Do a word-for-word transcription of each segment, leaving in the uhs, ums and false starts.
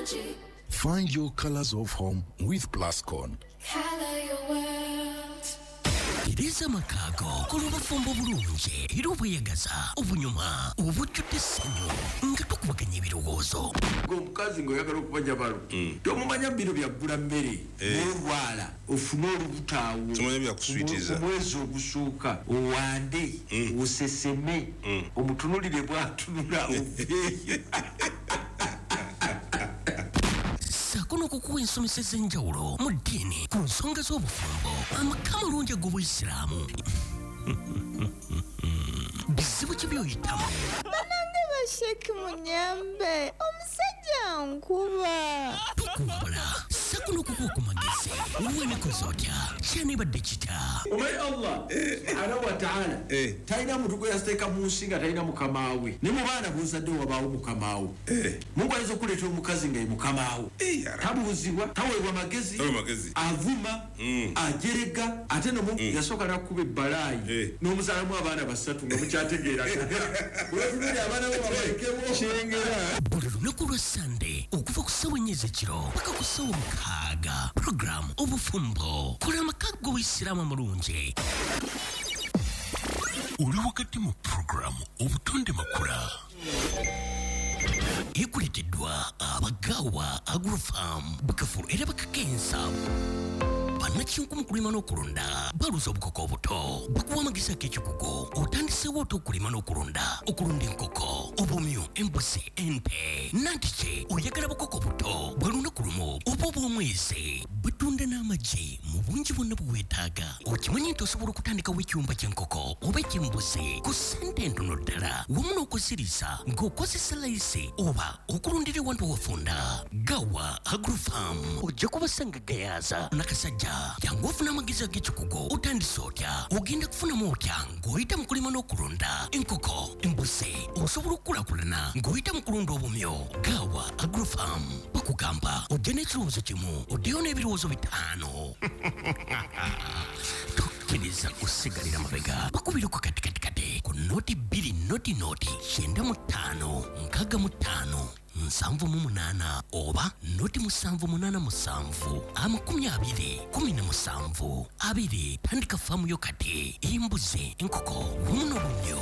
Find your colors of home with Plascon. Color your world. Tereza Makago, Kuluba Fumbo Bulunje, Hirubuyagaza, Ubunyuma, Ubuchute Senyo, Ngatuku Kanyibirozo. Gomukazi ngoyagala okubanja balo. Tomumanya biro bya gula mmere, n'olwala, ofuna olubutawo. Tumanya bya kuswitiza. Omwezi ogusuuka, owande, oseseme, omutunulire bw'atunula oveeyo. Sakono kukuwa ensomeseza enjawulo mu ddiini ku nsonga z'obufumbo amakama lungi ag'Obuyisiraamu. Bizibu ki by'oyitamu? Banange basheki munyambe omusajja nkuba. Tukumbula sakono kukuwa ku magezi uweneko zotya kyanibadde kita. Omanyi Allah subhanahu wa ta'ala talina muntu gwe yasiteeka mu nsi nga talina mukamaawe. Ne mu baana b'ozadde wabaawo mukamaawo. Mungu ayinza okuleeta omukazi nga ye mukamaawo. Tabuuzibwa, taweebwa magezi, avuma, ajerega, ate n'omu yasooka n'akkuba ebbalaayi n'omuzaalamu abaana basatu nga mukyategeera. Bwetunulira abaana bo babalekemu kyengera. Buli lunaku lwa Sande okuva ku ssawa ennya ez'ekiro paka ku ssawa mukaaga. Program obufumbo kola amakaaga g'Obuyisiraamu amulungi. Oli wakati mu program obutonde makula. Ekuleteddwa abagawa Agrofarm Bukafulu era bakakensa. Bannakinku kulima n'okulunda baluza obukoko obuto bakuwa amagezi ag'ekikugu otandisewo okulima n'okulunda okulunda enkoko obumyu embuzi ente nantiki oyagala bukoko buto bwa lunaku lumu oba obw'omwezi batunda n'amagi mu bungi bwonna bweweetaaga. Okimanyi nti osobola okutandikawo ekyumba ky'enkoko oba eky'embuzi ku ssente entono ddala wamu n'okuziriza ng'okozesa layisi oba okulundira ewantu wafunda. Gawa Agrofarm ojja kubasanga gayaaza nakasajja jangu ofuna amagezi ag'ekikugu otandise otya ogenda kufunamu otya ng'oyita mu kulima n'okulunda enkoko embuzi osobola okukulaakulana ng'oyita mu kulunda obumyu. Gawa Agrofarm bakugamba ojja n'ekirowoozo kimu oddeyo n'ebirowoozo bitaano. Tokkiriza kusigalira mabega bakubireko kati kati kati ku noti bbiri noti noti kyenda mu ttaano nkaaga mu ttaano nsanvu mu munaana oba noti musanvu munaana musanvu amakumi abiri kumi na musanvu abiri. Tandika faamu yo kati embuzi enkoko wamu n'obumyu.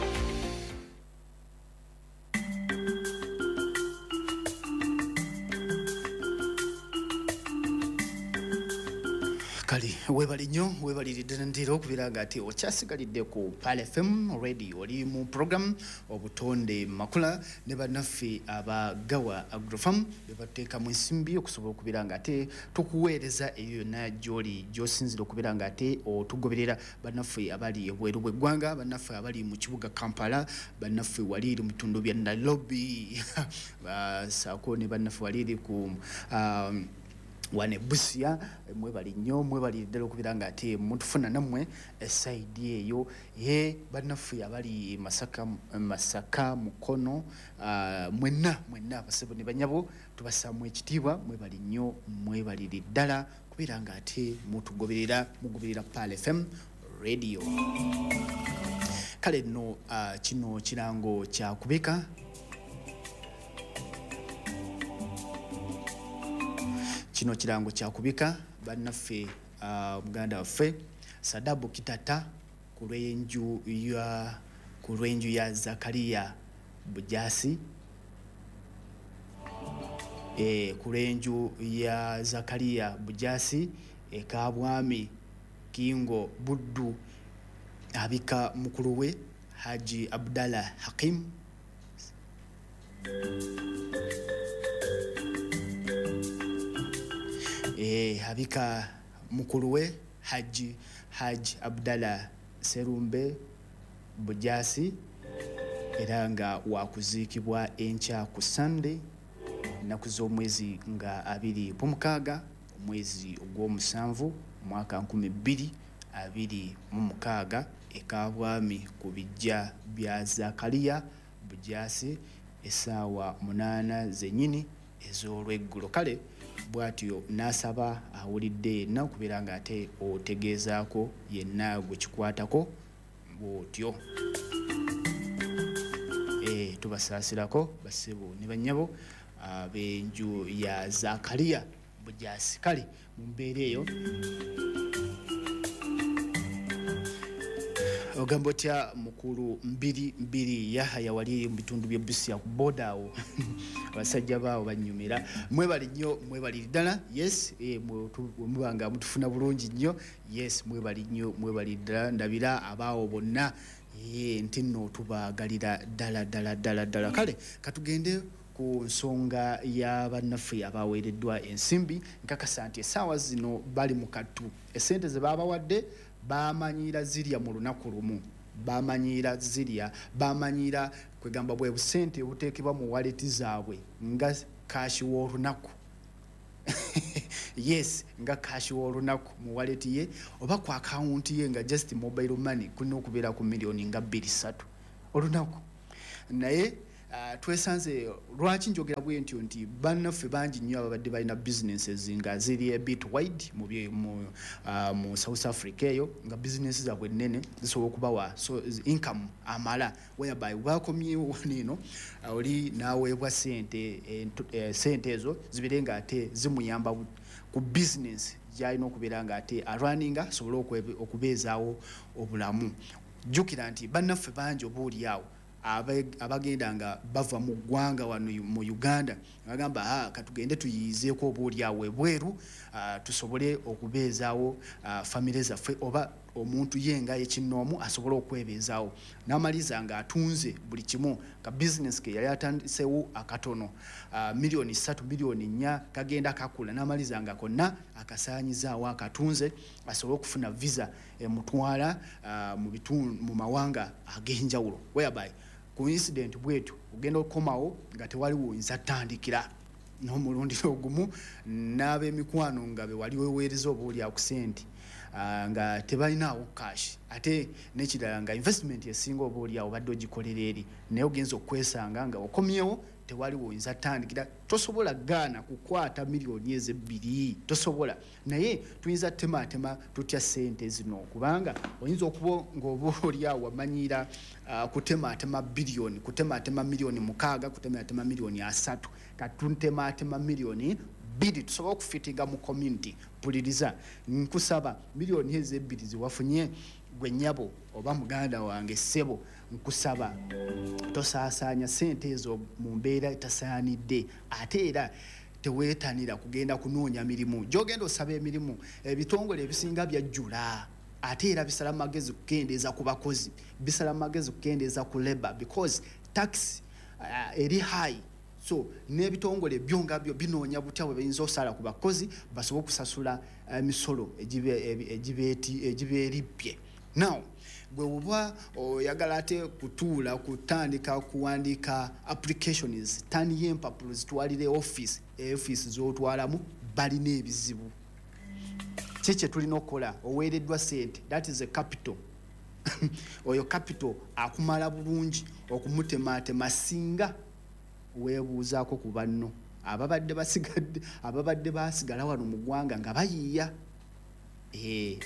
Kali webali nnyo webaliride ndiro okubiraga ati okyasigalidde ku Pal F M radio oli mu program obutonde makula ne bannaffe abagawa Agrofarm bebateeka mu nsimbi okusobola okubiranga ate tukuweereza eyo yonna gy'oli gy'osinzira okubiranga ate otugoberera bannaffe abali ebweru bw'eggwanga, bannaffe abali mu kibuga Kampala, bannaffe waliiri mu bitundu bya Nairobi saako ne bannaffe waliiri ku um, wane Busia mwebali nnyo mwebali ddala okubiranga ate mutufuna nammwe esaidi eyo ye bannaffe abali Masaka Masaka Mukono uh, mwenna mwenna abasebo ne banyabo tubasaamu ekitiibwa mwebali nnyo mwebaliri ddala kubiranga ate mutugoberera mugoberera Pal F M radio. Kale nno uh, kino kirango kya kubika kino kirango kyakubika bannaffe uh, muganda waffe Sadabu Kitata ku lw'enju ya ku lw'enju ya Zakaria Bujasi e ku lw'enju ya Zakaria Bujasi e Kabwami Kingo Buddu abika mukulu we Haji Abdallah Hakim Eh, habika mukulu we Haji Haji Abdallah Serumbe Bujasi era nga wakuziikibwa enkya ku Sunday ennaku z'omwezi nga abiri mu mukaaga omwezi ogw'omusanvu mwaka nkumi bbiri abiri mu mukaaga ekabwami ku bijja bya Zakaria Bujasi essaawa munaana zennyini ez'olweggulo. Kale bwatyo nasaba awulidde yenna okubeera nga ate otegeezaako yenna gwe kikwatako bwotyo. E, tubasaasirako basebo ne bannyabo ab'enju ya Zakaria Bujasi. Kale mu mbeera eyo ogamba otya mukulu mbiri mbiri Yahaya wali mu bitundu bya Busia ku boda awo abasajja baawo banyumira mwebali nnyo mwebali ddala yes eh, mubanga mutufuna bulungi nnyo yes mwebali nnyo mwebali ddala ndabira abaawo bonna ye nti nno tubagalira ddala ddala ddala ddala. Kale katugende ku nsonga ya bannaffe abaweereddwa ensimbi nkakasa nti essaawa zino bali mu kattu essente ze baabawadde bamanyira zirya mu lunaku lumu bamanyira zirya bamanyira kwegamba bwe busente buteekebwa mu waleti zaabwe nga kashi w'olunaku yes nga kashi w'olunaku mu waleti ye oba ku akawunti ye nga just mobile money kulina okubeera ku miliyoni nga bbiri ssatu olunaku. Naye Uh, twesanze lwaki njogera bwe ntyo nti bannaffe bangi nnyo ababadde balina businesses nga ziri a bit wide mu, mu, uh, mu South Africa eyo nga businesses zaabwe nnene zisobola okubawa so, income amala whereby bakomyewo waneno uh, oli naweebwa sente eh, sente ezo zibire nga ate zimuyamba ku business gyalina okubeera nga ate arunninga asobole okubeezaawo obulamu. Jjukira nti bannaffe bangi obuulyawo abagenda nga bava mu ggwanga wano mu Uganda bagamba ha katugende tuyizeeko obuulyawo ebweru uh, tusobole okubeezaawo uh, famire zaffe oba omuntu yenga ekinnoomu asobole okwebeezaawo n'amaliza nga atunze buli kimu ka business ke yali atandisewo akatono uh, miliyoni ssatu miliyoni nnya kagenda kakula n'amaliza nga konna akasaanyizaawo akatunze asobole okufuna visa emutwala uh, mu bitundu mu mawanga ag'enjawulo whereby coincident bwetu ugenda okomawo nga tewaliwo oyinza tandikira n'omulundiro ogumu n'ab'emikwano nga be wali weweereza obuulyawo ku sente uh, nga tebalinaawo cash ate n'ekirala nga investment esinga obuulyawo badde ogikolera eri naye ogenza okwesanga nga okomyewo tewaliwo oyinza tandikira tosobola gaana kukwata miliyoni ezebbiri tosobola. Naye tuyinza tematema tutya sente zino kubanga oyinza okuba ng'obuulyawo wamanyira uh, kutematema biliyoni kutematema miliyoni mukaaga kutematema miliyoni asatu katutematema miliyoni bidi tusobola okufitinga mu community. Puliriza nkusaba miliyoni ezebbiri ziwafunye gwe nnyabo oba muganda wange ssebo nkusaba tosaasaanya sente ezo mu mbeera etasaanidde ate era teweetanira kugenda kunoonya mirimu gy'ogenda osaba emirimu ebitongole ebisinga byajjula ate era bisala magezi kukendeeza ku bakozi bisala magezi kukendeeza ku labor because tax uh, eri high so n'ebitongole byo nga byo binoonya butya bwe bayinza osala ku bakozi basobole okusasula emisolo egibeeribbye. Now bwe oba oyagala ate kutuula kutandika kuwandiika applications tani y'empapula zitwalire office office z'otwalamu balina ebizibu. Kiki tulina okukola oweereddwa sente that is a capital oyo capital akumala bulungi okumutematema singa weebuuzaako ku banno ababadde basigadde ababadde basigala wano mu ggwanga nga bayiiya eh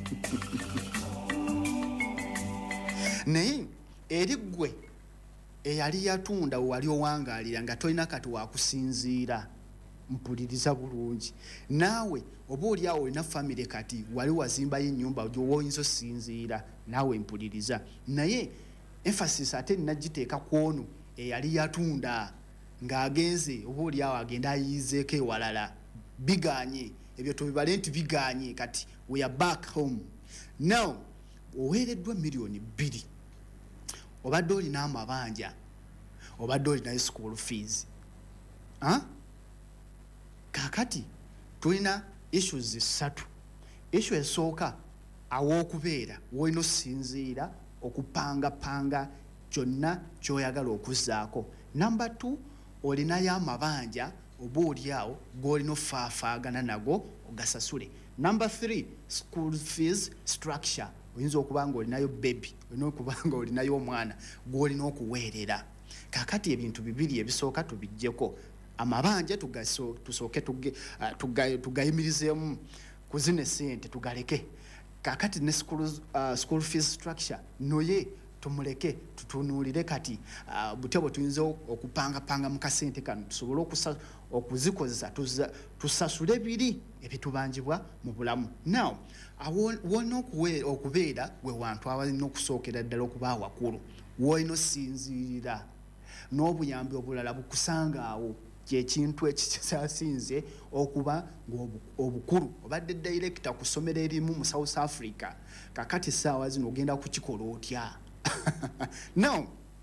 naye eri ggwe eyali yatunda wali owangaalira nga tolina kati wakusinziira mpuliriza bulungi naawe oba oli awo olina famire kati wali wazimbayo ennyumba gy'owoyinza osinziira naawe mpuliriza naye emphasis ate nnagiteeka ku ono eyali yatunda ng'agenze oba oli awo agenda ayiyizeeko ewalala biganye ebyo tubibale nti biganye kati we are back home. Now oweereddwa miliyoni bbiri obadde olina amabanja obadde olinayo school fees huh? Kakati tulina issues ssatu. Issue esooka aw'okubeera woolina osinziira okupangapanga kyonna ky'oyagala okuzzaako. Number two olinayo amabanja oba oli awo g'olina ofaafaagana nago ogasasule. Number three school fees structure oyinza okuba nga olinayo baby olina okuba nga olinayo omwana gw'olina okuweerera. Kakati ebintu bibiri ebisooka tubiggyeko amabanja tusooke tugayimirizeemu kuzina sente tugaleke. Kakati ne school, uh, school fees structure noye tumuleke tutunuulire kati uh, butebo tuyinza okupanga panga mu kasente kano tusobole okuzikozesa tusasule biri ebitubanjibwa mu bulamu. Now wona okubeera gwe wantu abalina okusookera ddala okuba wakulu woolina osinziirira n'obuyambi obulala bukusanga awo kyekintu ekikyasinze okuba ng'obukulu obadde director ku ssomero erimu mu South Africa kakati essaawa zino ogenda kukikola otya? Now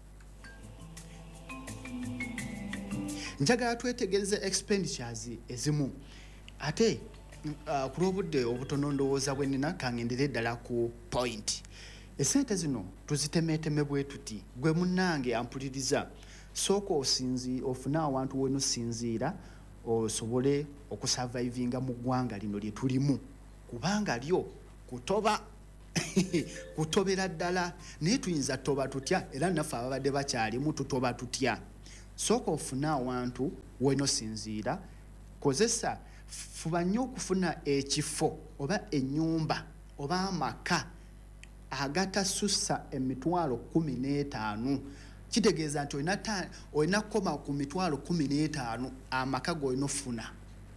njagala twetegereze expenditures ezimu ate uh, ku lw'obudde obutono ndowooza bwe nnina kangendere ddala ku point. Esente zino tuzitemeeteme bwe tuti gwe munnange ampuliriza sooka osinzi ofuna awantu wenu sinziira osobole okusurvivinga mu ggwanga lino lye tulimu kubanga lyo kutoba kutobera ddala naye tuyinza toba tutya era naffe ababadde bakyalimu tutoba tutya. Sooka ofuna awantu wenu sinziira kozesa fuba nnyo okufuna ekifo oba ennyumba oba amaka agatasussa emitwalo kumi n'etaano. Kitegeeza nti olina koma ku mitwalo kumi n'etaano amaka g'olina ofuna.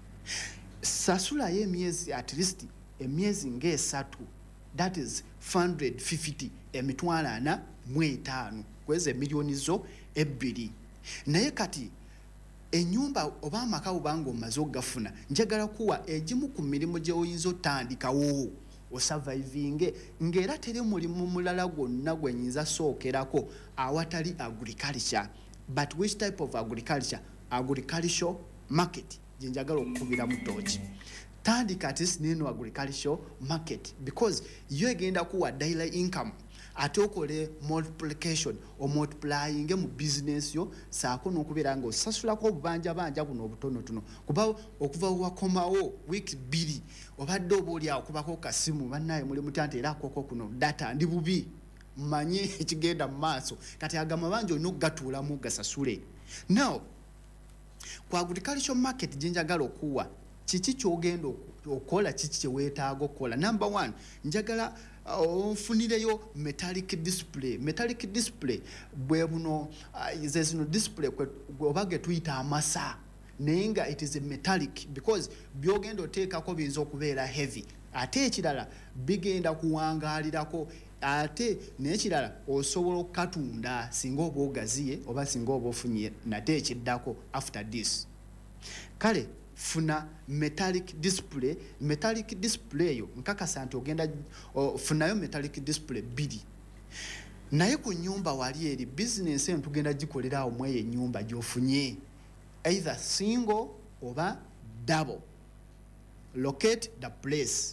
Sasulayo emyezi at least emyezi ng'esatu, that is four hundred fifty emitwalo ana mu etaano kweza emiliyoni zo ebbiri. Naye kati ennyumba oba amaka obanga omaze okugafuna njagala kuwa egimu ku mirimu gye oyinza otandikawo osurvivinge ng'era teri mulimu mulala gwonna gwenyinza sookerako awatali agriculture. But which type of agriculture? Agricultural market gye njagala okukubira mu tooki. Tandika ati sineno agricultural market because yo egenda kuwa daily income ate okole multiplication o multiplying mu business yo saako n'okubeera nga osasulako obubanja banja buno obutonotono kuba okuva wakomawo week bbiri obadde oba oli awo kubako kasimu bannaye muli mutante era akoko kuno data ndi bubi mmanye ekigenda mu maaso kati agama bangi olina okugatuulamu gasasule. Now ku agricultural market gye njagala okuwa kiki kyogenda okola kiki kyeweetaaga okukola. Number one njagala ofunireyo metallic display. Metallic display bwe buno ze zino display oba ge tuyita amasa naye nga it is a metallic because byogenda oteekako biyinza okubeera heavy ate ekirala bigenda kuwangaalirako ate n'ekirala osobola okukatunda singa oba ogaziye oba singa oba ofunye nate ekiddako after this. Kale funa metallic display. Metallic display yo nkakasa nti ogenda funayo metallic display bidi. Naye ku nyumba wali eri business eno tugenda gikolera awo mweye nyumba gyofunye either single oba double. Locate the place.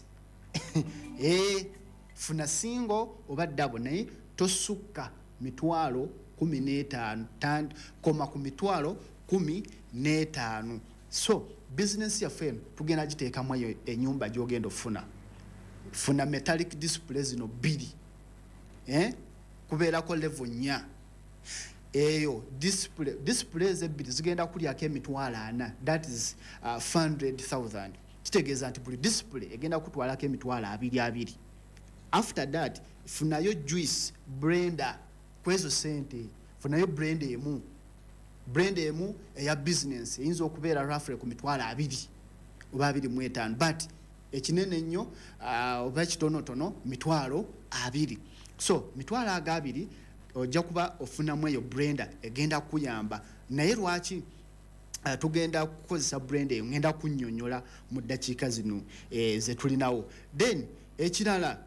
eh funa single oba double naye tosukka mitwalo kumi n'etaano tan koma ku mitwalo kumi n'etaano. So business ya fen tugenda giteeka mwayo enyumba gyogenda ofuna. Funa metallic displays no bidi. Eh? Kubeera ko level nya. Eyo display displays ebidi zigenda kulyako emitwalo ana. That is uh, four hundred thousand. Kitegeeza nti buli display egenda kutwalako emitwalo abiri abiri. After that funayo juice blender kwezo sente. Funayo blender emu. Brand emu eya business eyinza okubeera roughly ku mitwalo abiri oba abiri mu etaano but ekinene nnyo uh, oba kitonotono mitwalo abiri. So mitwalo aga abiri ojja kuba ofunamu eyo blender egenda kuyamba naye lwaki uh, tugenda kukozesa blender eyo ngenda kunnyonnyola mu ddakiika zino eh, ze tulinawo. Then ekirala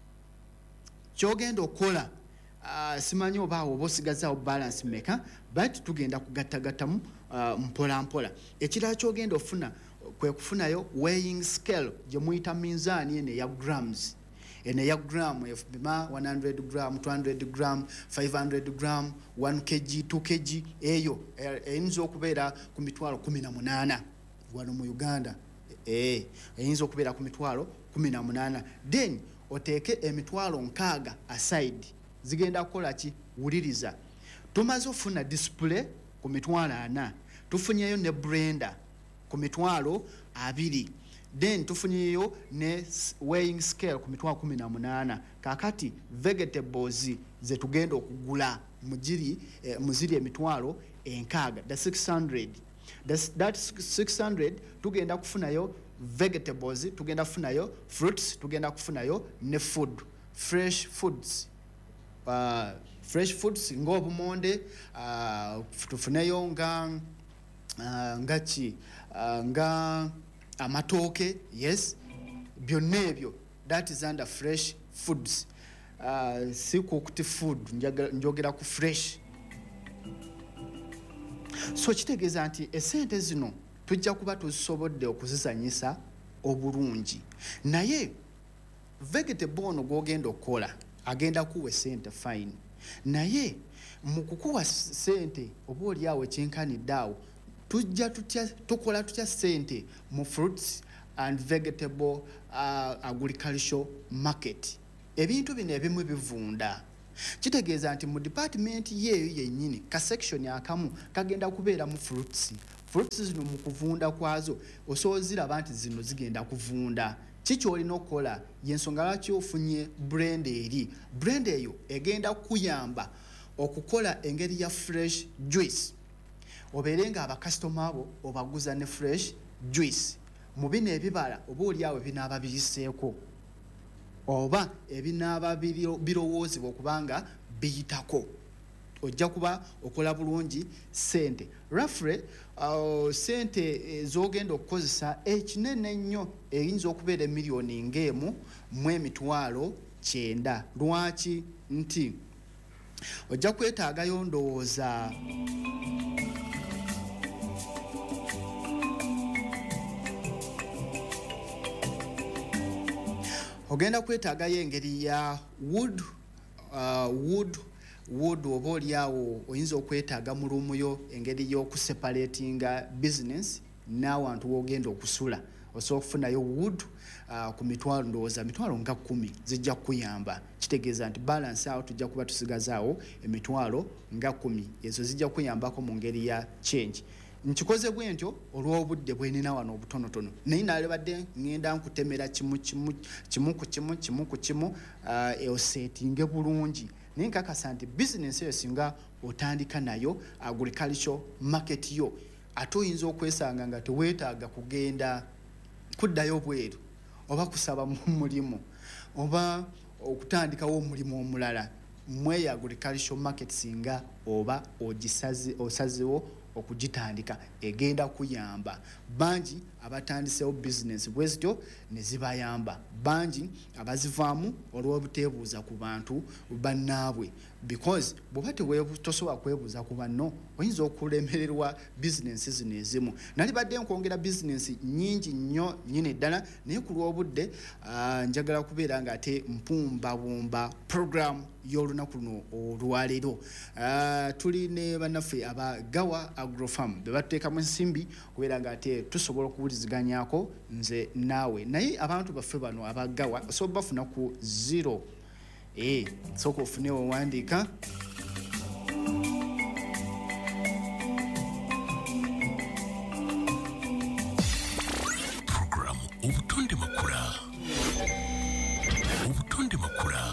kyogenda okukola Uh, simanyi oba oba osigazzaawo balance meka but tugenda kugattagattamu uh, mpola mpola. Ekirala kyogenda ofuna kwe kufunayo weighing scale gye muyita minzaani eno eya grams. Eno eya gram efupima one hundred gram, two hundred gram, five hundred gram, one kilogram, two kilogram eyo eyinza okubeera ku mitwalo kumi na munaana wano mu Uganda. Eh eyinza okubeera ku mitwalo kumi na munaana. Then oteeke emitwalo nkaaga aside zigenda kukola ki wuliriza. Tumaze ofuna display ku mitwalo ana tufunyeyo ne blender ku mitwalo abiri. then tufunyeyo ne weighing scale ku mitwalo kumi na munaana. Kakati vegetables ze tugenda okugula mujiri eh, muziri emitwalo enkaaga, the six hundred. That's, that six hundred tugenda kufunayo vegetables, tugenda kufunayo fruits, tugenda kufunayo ne food, fresh foods. Uh, fresh foods ng'obumonde, uh, tufuneyo nga uh, ngachi uh, nga amatooke, yes, byonna ebyo, that is under fresh foods. Uh, si cooked food, njogera ku fresh. So kitegeeza nti esente zino tujja kuba tusobodde okuzisanyisa obulungi, naye vegetable ono gw'ogenda okukola agenda kuwa sente fine, naye mu kukuwa sente oba oliawo ekyenkanidde awo tujja tutya tukola tutya sente mu fruits and vegetable uh, agricultural market. Ebintu bino ebimu bivunda. Kitegeeza nti mu department yeeyo yennyini ka section akamu kagenda kubeera mu fruits. Fruits zino mu kuvunda kwazo osooziraba nti zino zigenda kuvunda. Kiki olina okukola y'ensonga lwaki ofunye brand eri. Brand eyo egenda kuyamba okukola engeri ya fresh juice. Obeere nga abakasitoma abo obaguza ne fresh juice. Mu bino ebibala oba oliawo ebinaaba biyiseeko oba ebinaaba birowoozebwa okubanga biyitako, ojja kuba okola bulungi sente. Roughly uh, sente z'ogenda okukozesa ekinene ennyo eyinza okubeera emiliyoni ng'emu mu emitwalo kyenda. Lwaki? Nti ojja kwetaagayo ndowooza ogenda kwetaagayo engeri ya wood uh, wood wood oba oliawo oyinza okwetaaga mu lumuyo engeri y'okuseparatinga business n'awantu w'ogenda okusula. Osobola okufunayo wood uh, ku mitwalo ndowooza mitwalo nga kkumi zijja kuyamba. Kitegeeza nti balance awo tujja kuba tusigazaawo emitwalo nga kkumi, ezo zijja kuyambako mu ngeri ya change. Nkikoze bwe ntyo olw'obudde bwe nina wano obutonotono, naye nalebadde ngenda nkutemera kimu kimu kimu ku kimu kimu ku kimu uh, eosetinge bulungi. Naye nkakasa nti business eyo singa otandika nayo agricultural market yo ate oyinza okwesanga nga teweetaaga kugenda kuddayo bweru oba kusaba mu mulimu oba okutandikawo omulimu omulala mwe agricultural market singa oba ogisaze osazewo okugitandika egenda kuyamba. Bangi abatandisewo business bwezityo ne zibayamba, bangi abazivaamu olw'obuteebuuza ku bantu bannaabwe, because bw'oba teweetosobola kwebuuza ku banno oyinza okulemererwa business zino ezimu. Nali badde nkwongera business nnyingi nnyo nnyini ddala, naye ku lw'obudde uh, njagala kubeera nga ate mpumbabumba program y'olunaku luno olwaleero. Uh, tuli ne bannaffe aba Gawa Agrofarm be batuteekamu ensimbi kubeera nga ate tusobola okuwuliziganyako nze naawe, naye abantu baffe bano aba Gawa osobola bafuna ku zero eh soko ofune owandiika program obutonde makula obutonde makula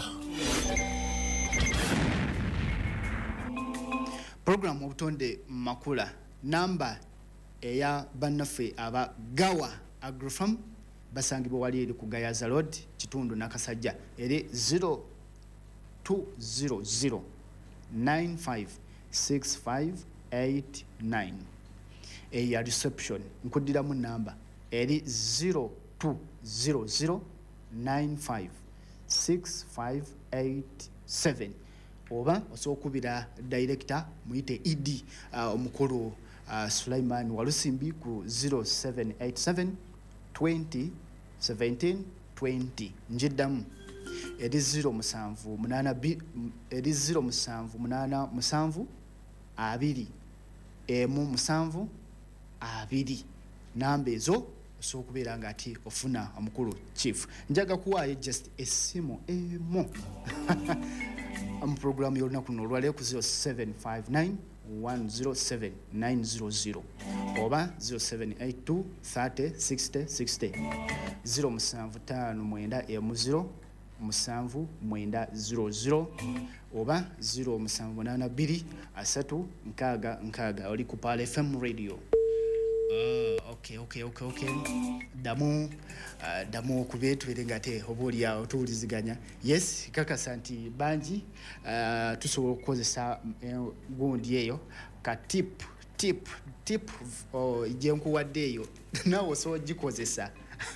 program obutonde makula namba eya bannaffe aba Gawa Agrofarm basangibwa wali eri ku Gayaza Road kitundu Nakasajja eri zero two zero zero nine five six five eight nine. Eya reception nkudiramu namba eri zero two zero zero nine five six five eight seven oba osobola okubira director muyite E D uh, omukulu uh, Sulaiman Walusimbi ku zero seven eight seven twenty seventeen twenty. Njiddamu eri zero musanvu munana bi eri zero musanvu munana musanvu abiri emu musanvu abiri. Namba ezo osobola okubeera nga ati ofuna omukulu chief. Njaga kuwaayo just essimu emu mu program y'olunaku luno olwaleero ku zero seven five nine one zero seven nine zero zero oba zero seven eight two thirty sixty sixty zero musanvu tano mwenda emu zero musanvu mwenda zero zero oba zero musanvu munana bbiri asatu nkaaga nkaaga oli ku Pal F M radio. Uh, okay okay okay okay damu uh, damu kubetu ngate obuli ya otuliziganya. Yes kakasa nti banji uh, tusobola okukozesa uh, gundi eyo ka tip tip tip oh, jenkuwadde eyo nawe osobola gikozesa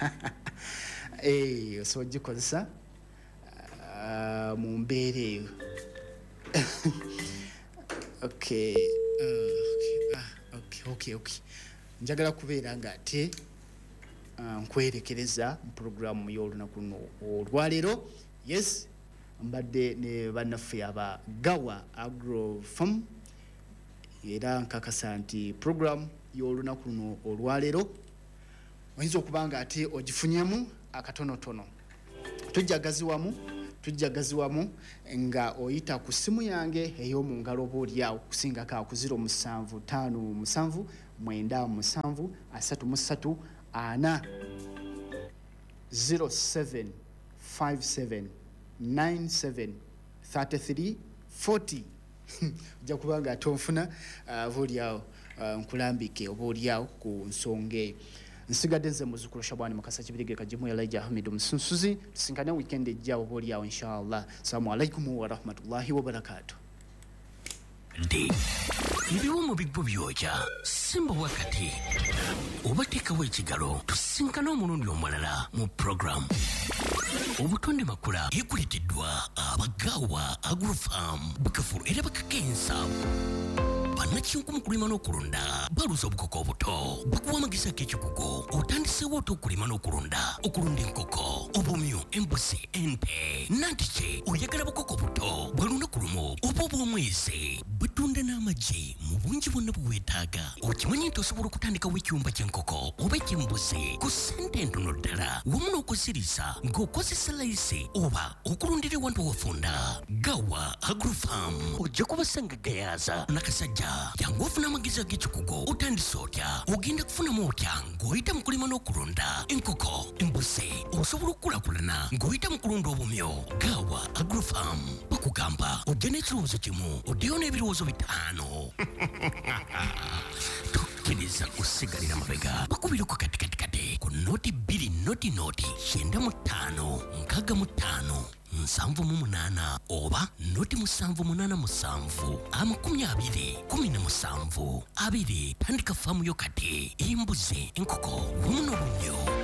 eh osobola gikozesa uh, mu mbeera eyo. Okay uh, okay ah, okay okay okay njagala kubeera nga ate uh, nkwerekereza mu programu y'olunaku luno olwaleero. Yes mbadde ne bannaffe aba Gawa Agro Farm era nkakasa nti programu y'olunaku luno olwaleero oyinza okuba nga ate ogifunyemu akatonotono. Tujjagaziwamu tujjagaziwamu nga oyita ku simu yange ey'omu ngalo oboolyawo kusingako ku zero musanvu ttaano musanvu mwenda musanvu asatu musatu ana zero seven five seven nine seven three three four zero. Ojja kubanga atonfuna oboolyawo nkulambike oboolyawo ku nsonga eyo. Nsigadde nze muzukulu Shabani Makasa Kibirige Kajimu Elijah Hamid Musunsuzi tusinkane weekend ejja oboolyawo inshallah. Assalamu alaikum wa rahmatullahi wa barakatuh. Ndi ibiwo mu bigbo byoja simba wakati obatekawo ekigalo tusinkana omulundi omulala mu program obutonde makula ekulitiddwa abagawa Agro Farm bukafulu era bakakensa bannakinku mu kulima n'okulunda baluza obukoko obuto bakuwa amagezi ag'ekikugu otandisewo oti okulima n'okulunda okulunda enkoko obumyu embuzi ente nantiki oyagala bukoko buto bwa lunaku lumu oba obw'omwezi butunda n'amagi mu bungi bwonna buweetaaga. Okimanyi nti osobola okutandikawo ekyumba ky'enkoko oba eky'embuzi ku ssente entono ddala wamu n'okuziriza ng'okozesa layisi oba okulundira ewantu wafunda. Gawa Agro Farm ojja kubasanga gayaza nakasajja jangu ofuna amagezi ag'ekikugu otandise otya ogenda kufunamu otya ng'oyita mu kulima n'okulunda enkoko embuzi osobola okukulakulana ng'oyita mu kulunda obumyo. Gawa Agro Farm bakugamba ojja n'ekirowoozo kimu oddeyo n'ebirowoozo bitaano. Tokkiriza kusigalira mabega bakubireko katikatikati ku noti bbiri noti noti kyenda mu ttaano nkaaga mu ttaano nsanvu mu munaana oba noti musanvu munaana musanvu amakumi abiri kumi na musanvu abiri. Tandika faamu yo kati embuzi enkoko wamu n'obumyo.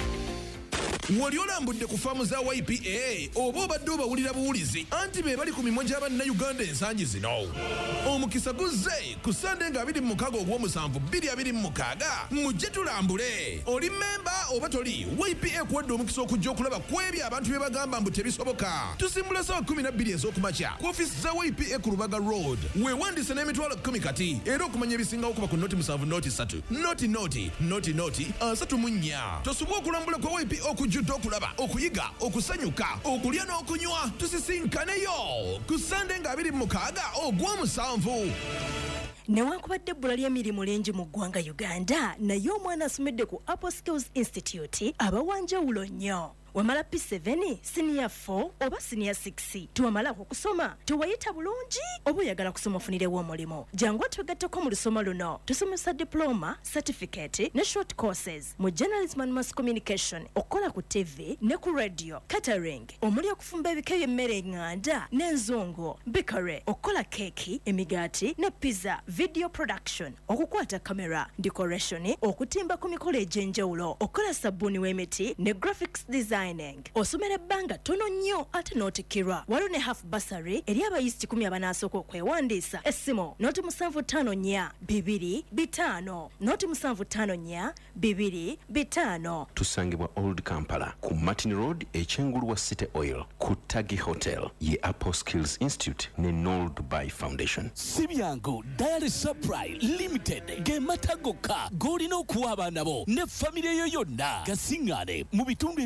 Wali olambudde ku faamu za Y P A oba obadde obawulira buwulizi anti be bali ku mimwa gy'Abannayuganda ensangi zino. Omukisa guzze ku Sande nga abiri mu mukaaga ogw'omusanvu bbiri abiri mu mukaaga mujje tulambule. Oli memba oba toli, Y P A kuwadde omukisa okujja okulaba ku ebyo abantu bye bagamba mbu tebisoboka. Tusimbula ssaawa kumi na bbiri ez'okumakya ku ofiisi za Y P A ku Lubaga Road. Weewandiise n'emitwalo kkumi kati era okumanya ebisingawo kuba ku noti musanvu noti ssatu noti noti noti noti asatu mu nnya. Tosubwa okulambula kwa Y P A okujja okulaba okuyiga okusanyuka okulya n'okunywa tusisinkaneyo ku Sande nga abiri mu mukaaga ogw'omusanvu. Newankubadde ebbula ly'emirimu lingi mu ggwanga Uganda naye omwana asomedde ku Apple Skills Institute abawanjawulo nnyo. Wamala P seven, Senior four oba Senior six. Tuwamala okusoma tuwayita bulungi oba oyagala kusoma ofunirewo omulimo. Jangu twegatteko mu lusoma luno. Tusomesa diploma, certificate ne short courses mu journalism and mass communication, okola ku T V ne ku radio, catering, omuli okufumba ebika by'emmere enganda n'enzungu, bakery, okola keki, emigaati ne pizza, video production, okukwata kamera, decoration, okutimba ku mikolo egy'enjawulo, okola sabbuuni w'emiti ne graphics design. Osomera ebbanga tono nnyo ate n'otikkirwa. Waliwo ne half bursary eri abayizi kikumi abanasooka okwewandiisa. Essimu noti musanvu ttaano nnya bibiri bitaano noti musanvu ttaano nnya bibiri bitaano. Tusangibwa Old Kampala ku Martin Road ekyengulu wa City Oil ku Tagi Hotel ye Apple Skills Institute ne Noel Dubai Foundation. Sibyango Diary Supply Limited ge matagoka golina okuwa abaana bo ne famire yo yonna gasingane mu bitundu ebyenjawulo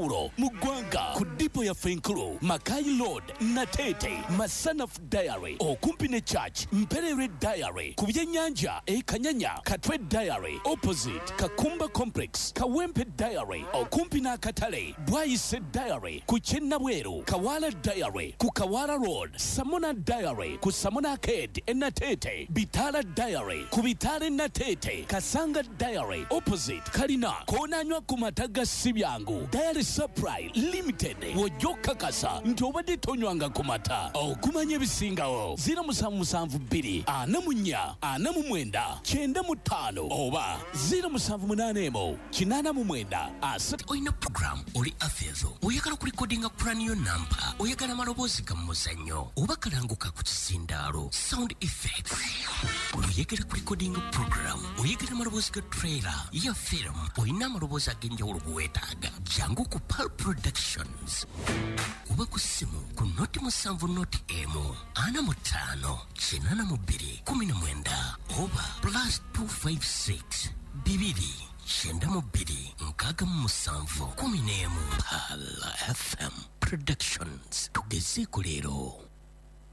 enjawulo mu ggwanga ku dipo ya Fenkulu, Makai Road, Natete, Masanaf Diary, okumpi ne Church, Mperere Diary, ku byennyanja e Kanyanya, Katwe Diary, opposite Kakumba Complex, Kawempe Diary, okumpi n'akatale, Bwayise Diary, ku Kyennabweru, Kawala Diary, ku Kawala Road, Samona Diary, ku Samona Arcade e Natete, Bitala Diary, ku Bitale Natete, Kasanga Diary, opposite Kalina, konanywa ku mataga sibyangu, Diary Supply Limited, wojoka kasa, nti obadde tonywanga ku mata, okumanya ebisingawo, zero musanvu musanvu bbiri, ana mu nnya, ana mu mwenda, kyenda mu ttaano, oba zero musanvu munaana emu, kinaana mu mwenda, asatu. Oyina program oli afezo, oyagala kulikodinga plan yo nampa, oyagala maloboozi ga muzannyo, oba kalanguka ku kisindaalo, sound effects, oyagala kulikodinga program, oyagala maloboozi ga trailer ya film, oyina amaloboozi ag'enjawulo geweetaaga, jangu ku Pal Productions. Kuba ku simu ku noti musanvu noti emu, ana mu ttaano, kinaana mu bbiri, kumi na mwenda, oba plus two five six, bibiri, kyenda mu bbiri, nkaaga mu musanvu, kumi n'emu. Pal F M Productions, tugezeeko leero.